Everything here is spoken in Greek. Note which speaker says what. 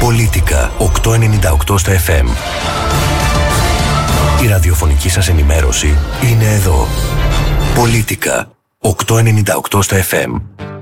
Speaker 1: Πολίτικα 898 στα FM. Η ραδιοφωνική σας ενημέρωση είναι εδώ. Πολίτικα 898 στα FM.